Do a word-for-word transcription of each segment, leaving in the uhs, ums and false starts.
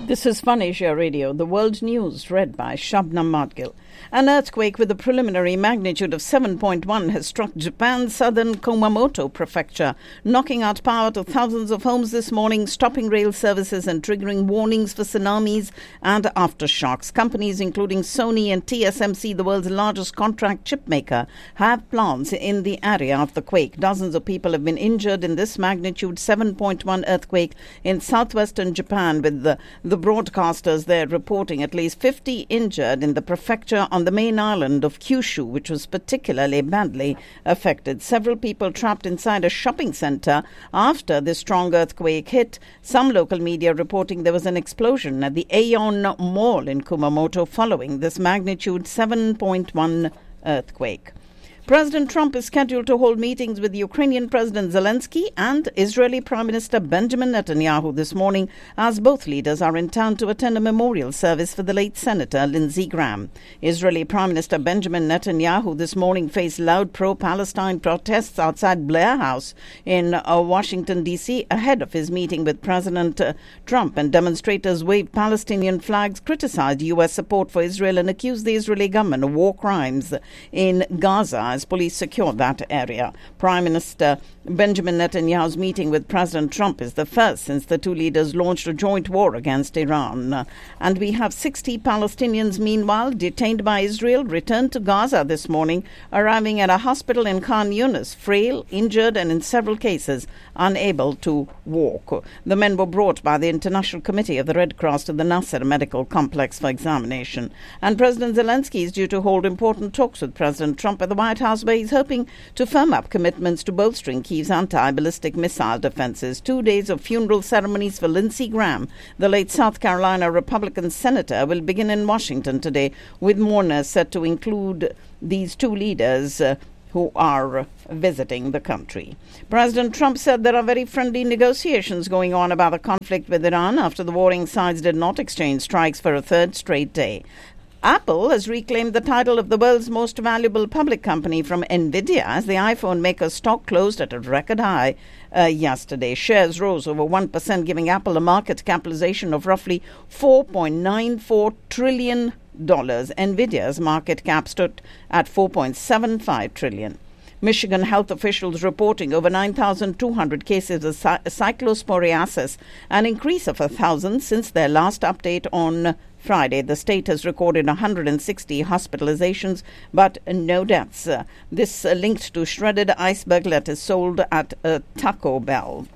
This is Fun Asia Radio, the world news read by Shabnam Madgil. An earthquake with a preliminary magnitude of seven point one has struck Japan's southern Kumamoto prefecture, knocking out power to thousands of homes this morning, stopping rail services and triggering warnings for tsunamis and aftershocks. Companies including Sony and T S M C, the world's largest contract chip maker, have plants in the area of the quake. Dozens of people have been injured in this magnitude seven point one earthquake in southwestern Japan, with the, the broadcasters there reporting at least fifty injured in the prefecture on the main island of Kyushu, which was particularly badly affected. Several people trapped inside a shopping center after the strong earthquake hit. Some local media reporting there was an explosion at the Aeon Mall in Kumamoto following this magnitude seven point one earthquake. President Trump is scheduled to hold meetings with Ukrainian President Zelensky and Israeli Prime Minister Benjamin Netanyahu this morning, as both leaders are in town to attend a memorial service for the late Senator Lindsey Graham. Israeli Prime Minister Benjamin Netanyahu this morning faced loud pro-Palestine protests outside Blair House in uh, Washington, D C ahead of his meeting with President uh, Trump, and demonstrators waved Palestinian flags, criticized U S support for Israel and accused the Israeli government of war crimes in Gaza as police secured that area. Prime Minister Benjamin Netanyahu's meeting with President Trump is the first since the two leaders launched a joint war against Iran. And we have sixty Palestinians, meanwhile, detained by Israel, returned to Gaza this morning, arriving at a hospital in Khan Yunis, frail, injured, and in several cases unable to walk. The men were brought by the International Committee of the Red Cross to the Nasser Medical Complex for examination. And President Zelensky is due to hold important talks with President Trump at the White House, where he's hoping to firm up commitments to bolstering Kyiv's anti-ballistic missile defenses. Two days of funeral ceremonies for Lindsey Graham, the late South Carolina Republican senator, will begin in Washington today, with mourners set to include these two leaders uh, who are visiting the country. President Trump said there are very friendly negotiations going on about the conflict with Iran after the warring sides did not exchange strikes for a third straight day. Apple has reclaimed the title of the world's most valuable public company from Nvidia as the iPhone maker's stock closed at a record high uh, yesterday. Shares rose over one percent, giving Apple a market capitalization of roughly four point nine four trillion dollars. Nvidia's market cap stood at four point seven five trillion dollars. Michigan health officials reporting over nine thousand two hundred cases of cy- cyclosporiasis, an increase of one thousand since their last update on Friday. The state has recorded one hundred sixty hospitalizations, but no deaths. Uh, this uh, linked to shredded iceberg lettuce sold at uh, Taco Bell.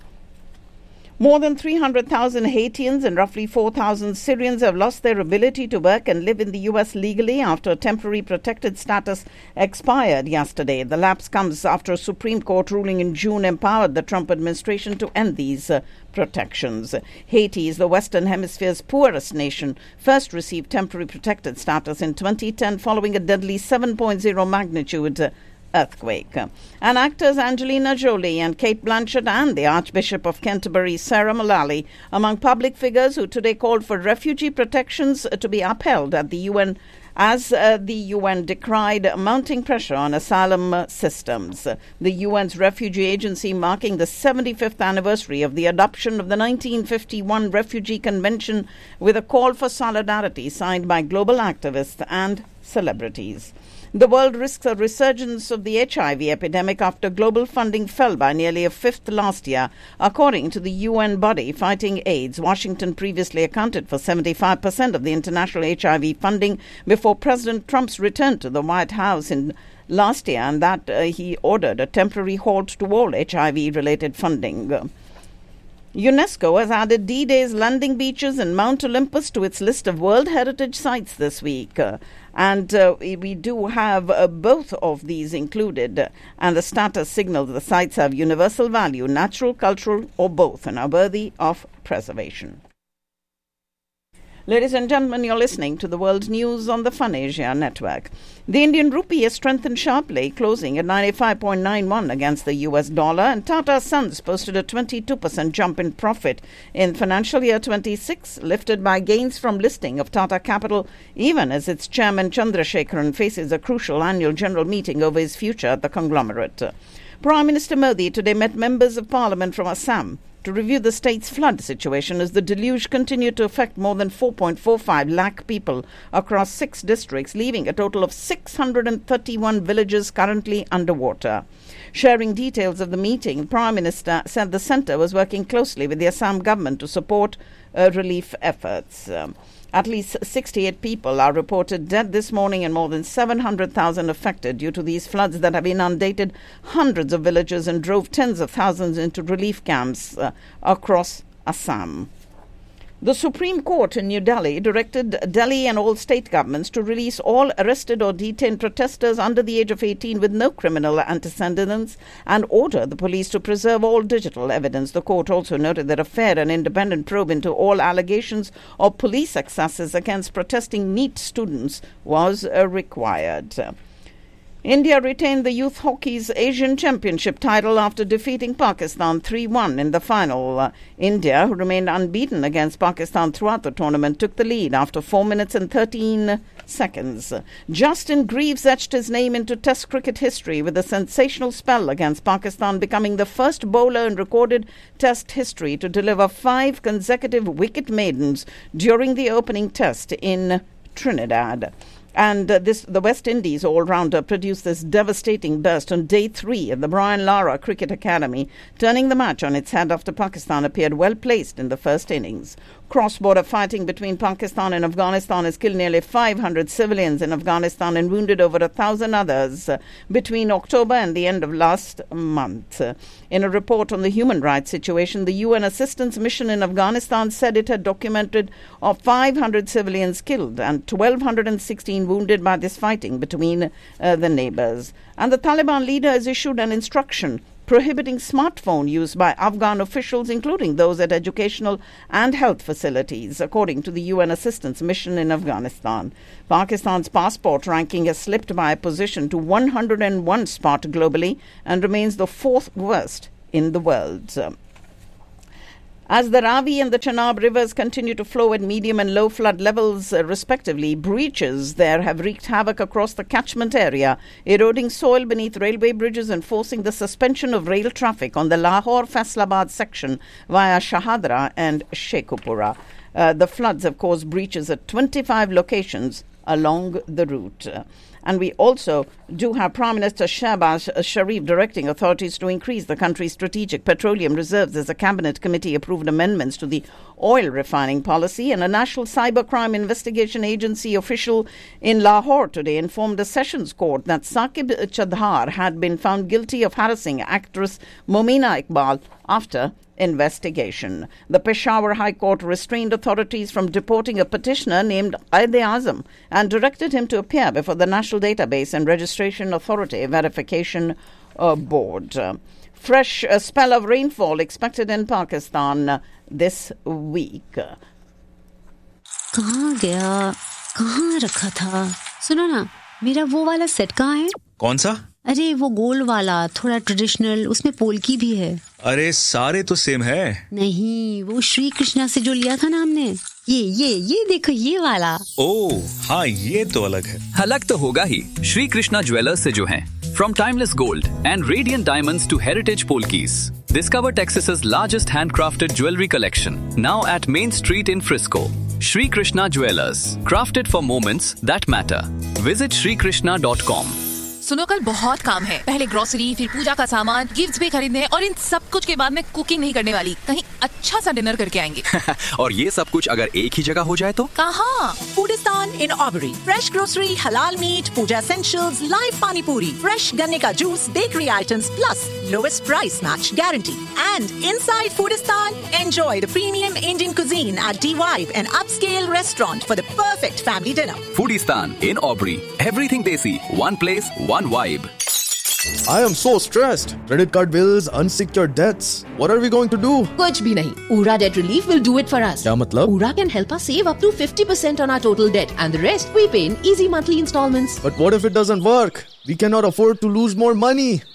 More than three hundred thousand Haitians and roughly four thousand Syrians have lost their ability to work and live in the U S legally after temporary protected status expired yesterday. The lapse comes after a Supreme Court ruling in June empowered the Trump administration to end these uh, protections. Haiti is the Western Hemisphere's poorest nation, first received temporary protected status in twenty ten following a deadly seven point oh magnitude uh, earthquake. And actors Angelina Jolie and Kate Blanchett and the Archbishop of Canterbury, Sarah Mullally, among public figures who today called for refugee protections to be upheld at the U N as uh, the U N decried mounting pressure on asylum uh, systems. The U N's refugee agency, marking the seventy-fifth anniversary of the adoption of the nineteen fifty-one Refugee Convention, with a call for solidarity signed by global activists and celebrities. The world risks a resurgence of the H I V epidemic after global funding fell by nearly a fifth last year. According to the U N body fighting AIDS, Washington previously accounted for seventy-five percent of the international H I V funding before President Trump's return to the White House in last year, and that uh, he ordered a temporary halt to all H I V-related funding. UNESCO has added D-Day's landing beaches and Mount Olympus to its list of World Heritage Sites this week. Uh, and uh, we do have uh, both of these included. Uh, and the status signals the sites have universal value, natural, cultural, or both, and are worthy of preservation. Ladies and gentlemen, you're listening to the world news on the Fun Asia Network. The Indian rupee has strengthened sharply, closing at ninety-five point nine one against the U S dollar, and Tata Sons posted a twenty-two percent jump in profit in financial year twenty-six, lifted by gains from listing of Tata Capital, even as its chairman Chandrasekaran faces a crucial annual general meeting over his future at the conglomerate. Prime Minister Modi today met members of Parliament from Assam to review the state's flood situation as the deluge continued to affect more than four point four five lakh people across six districts, leaving a total of six hundred thirty-one villages currently underwater. Sharing details of the meeting, the Prime Minister said the centre was working closely with the Assam government to support uh, relief efforts. Um, At least sixty-eight people are reported dead this morning and more than seven hundred thousand affected due to these floods that have inundated hundreds of villages and drove tens of thousands into relief camps uh, across Assam. The Supreme Court in New Delhi directed Delhi and all state governments to release all arrested or detained protesters under the age of eighteen with no criminal antecedents and order the police to preserve all digital evidence. The court also noted that a fair and independent probe into all allegations of police excesses against protesting NEET students was uh, required. India retained the Youth Hockey's Asian Championship title after defeating Pakistan three one in the final. Uh, India, who remained unbeaten against Pakistan throughout the tournament, took the lead after four minutes and thirteen seconds. Justin Greaves etched his name into Test cricket history with a sensational spell against Pakistan, becoming the first bowler in recorded Test history to deliver five consecutive wicket maidens during the opening Test in Trinidad. And uh, this, the West Indies all-rounder produced this devastating burst on day three at the Brian Lara Cricket Academy, turning the match on its head after Pakistan appeared well-placed in the first innings. Cross-border fighting between Pakistan and Afghanistan has killed nearly five hundred civilians in Afghanistan and wounded over a thousand others uh, between October and the end of last month. Uh, in a report on the human rights situation, the U N Assistance Mission in Afghanistan said it had documented of five hundred civilians killed and one thousand two hundred sixteen wounded by this fighting between uh, the neighbors. And the Taliban leader has issued an instruction prohibiting smartphone use by Afghan officials, including those at educational and health facilities, according to the U N Assistance Mission in Afghanistan. Pakistan's passport ranking has slipped by a position to one hundred one spot globally and remains the fourth worst in the world. As the Ravi and the Chenab rivers continue to flow at medium and low flood levels, uh, respectively, breaches there have wreaked havoc across the catchment area, eroding soil beneath railway bridges and forcing the suspension of rail traffic on the Lahore-Faisalabad section via Shahadra and Sheikhupura. Uh, the floods have caused breaches at twenty-five locations along the route. Uh, And we also do have Prime Minister Shehbaz Sharif directing authorities to increase the country's strategic petroleum reserves as a cabinet committee approved amendments to the oil refining policy. And a National Cybercrime Investigation Agency official in Lahore today informed a sessions court that Saqib Chadhar had been found guilty of harassing actress Momina Iqbal after investigation. The Peshawar High Court restrained authorities from deporting a petitioner named Qaid-e-Azam and directed him to appear before the National Database and Registration Authority Verification uh, Board. Uh, fresh uh, spell of rainfall expected in Pakistan uh, this week. कहाँ गया? कहाँ रखा था? सुनो ना, मेरा वो वाला सेट कहाँ है? कौन सा? अरे वो गोल्ड वाला, थोड़ा ट्रेडिशनल, उसमें पोल्की भी है। अरे सारे तो सेम है। नहीं, वो श्री कृष्णा से जो लिया था ना हमने, ये ये ये देखो ये वाला। ओह हाँ, ये तो अलग है। अलग तो होगा ही, श्री कृष्णा ज्वेलर्स से जो हैं। From timeless gold and radiant diamonds to heritage polkis, discover Texas's largest handcrafted jewelry collection, now at Main Street in Frisco. Shri Krishna Jewelers, crafted for moments that matter. Visit shri krishna dot com. सुनो, कल बहुत काम है। पहले grocery, फिर पूजा का सामान, gifts भी खरीदने, और इन सब कुछ के बाद मैं कुकिंग नहीं करने वाली। कहीं अच्छा सा डिनर करके आएंगे। और ये सब कुछ अगर एक ही जगह हो जाए तो? कहाँ? Foodistan in Aubrey. Fresh grocery, halal meat, puja essentials, live pani puri, fresh ganne ka juice, bakery items, plus lowest price match guarantee. And inside Foodistan, enjoy the premium Indian cuisine at D-Vibe, an upscale restaurant for the perfect family dinner. Foodistan in Aubrey. Everything desi, one place, one vibe. I am so stressed. Credit card bills, unsecured debts. What are we going to do? कुछ भी नहीं. Ura Debt Relief will do it for us. क्या मतलब? Ura can help us save up to fifty percent on our total debt, and the rest we pay in easy monthly installments. But what if it doesn't work? We cannot afford to lose more money.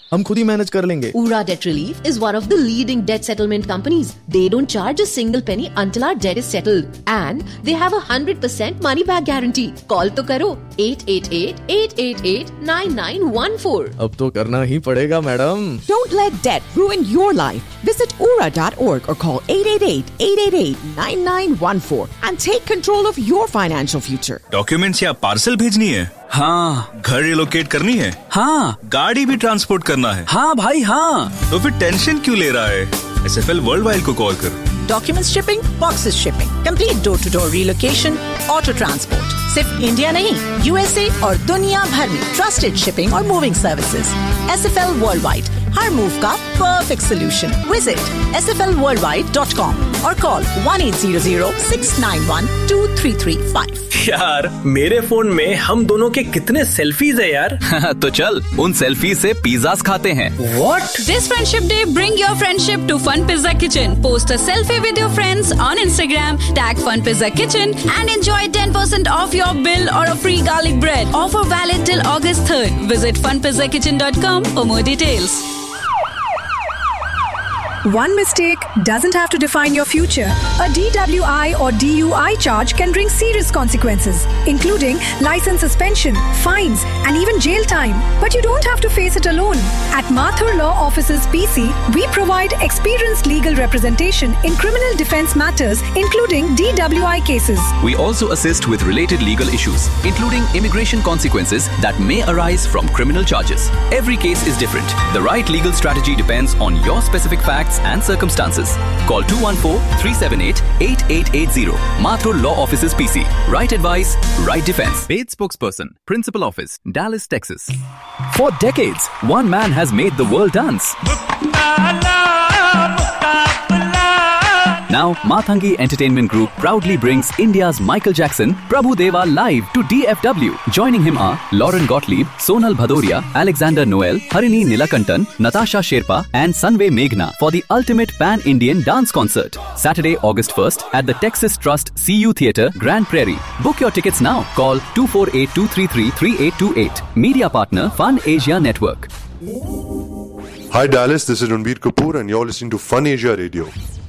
हम खुद ही manage कर लेंगे। Ura Debt Relief is one of the leading debt settlement companies. They don't charge a single penny until our debt is settled. And they have a one hundred percent money back guarantee. Call to karo eight eight eight, eight eight eight, nine nine one four. अब तो करना ही पड़ेगा madam. Don't let debt ruin your life. Visit ura dot org or call eight eight eight, eight eight eight, nine nine one four and take control of your financial future. Documents या parcel भेजनी है? हाँ। घर relocate करनी है? हाँ। गाड़ी भी ट्रांसपोर्ट करना है? हाँ भाई हाँ। तो फिर टेंशन क्यों ले रहा है? S F L world wide को कॉल कर। Documents shipping, boxes shipping, complete door-to-door relocation, auto transport. सिर्फ इंडिया नहीं, U S A और दुनिया भर में trusted shipping और moving services. S F L Worldwide, हर move का perfect solution. Visit S F L worldwide dot com और call one eight hundred, six nine one, two three three five. यार मेरे phone में हम दोनों के कितने सेल्फीज है यार। तो चल उन सेल्फी से पिज़्ज़ास खाते हैं। What? This Friendship Day, bring your friendship to Fun Pizza Kitchen. Post a selfie with your friends on Instagram, tag Fun Pizza Kitchen and enjoy ten percent off your bill or a free garlic bread. Offer valid till August third. Visit fun pizza kitchen dot com for more details. One mistake doesn't have to define your future. A D W I or D U I charge can bring serious consequences, including license suspension, fines, and even jail time. But you don't have to face it alone. At Mathur Law Offices P C, we provide experienced legal representation in criminal defense matters, including D W I cases. We also assist with related legal issues, including immigration consequences that may arise from criminal charges. Every case is different. The right legal strategy depends on your specific facts and circumstances. Call two one four, three seven eight, eight eight eight zero. Mathur Law Offices P C. Right advice, right defense. Paid spokesperson, Principal Office, Dallas, Texas. For decades, one man has made the world dance. Now, Mathangi Entertainment Group proudly brings India's Michael Jackson, Prabhu Deva live to D F W. Joining him are Lauren Gottlieb, Sonal Bhadoria, Alexander Noel, Harini Nilakantan, Natasha Sherpa and Sanve Meghna for the ultimate pan-Indian dance concert. Saturday, August first at the Texas Trust C U Theatre, Grand Prairie. Book your tickets now. Call two four eight, two three three, three eight two eight. Media partner Fun Asia Network. Hi Dallas, this is Ranbir Kapoor and you're listening to Fun Asia Radio.